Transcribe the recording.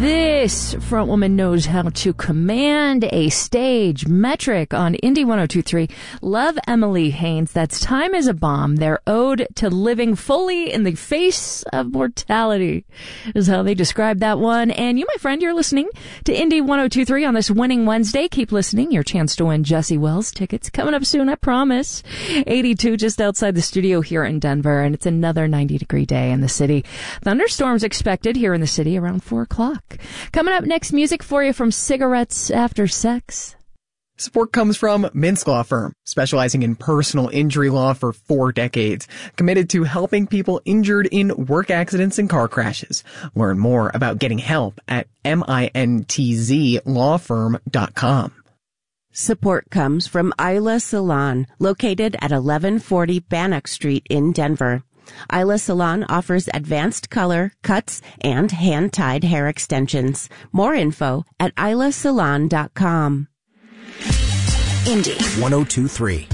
This frontwoman knows how to command a stage. Metric on Indie 102.3. Love Emily Haynes. That's Time is a Bomb. Their ode to living fully in the face of mortality is how they describe that one. And you, my friend, you're listening to Indie 102.3 on this Winning Wednesday. Keep listening. Your chance to win Jesse Wells tickets coming up soon, I promise. 82 just outside the studio here in Denver, and it's another 90-degree day in the city. Thunderstorms expected here in the city around 4 o'clock. Coming up next, music for you from Cigarettes After Sex. Support comes from Mintz Law Firm, specializing in personal injury law for 4 decades, committed to helping people injured in work accidents and car crashes. Learn more about getting help at mintzlawfirm.com. Support comes from Isla Salon, located at 1140 Bannock Street in Denver. Isla Salon offers advanced color, cuts, and hand-tied hair extensions. More info at islasalon.com. Indie 102.3.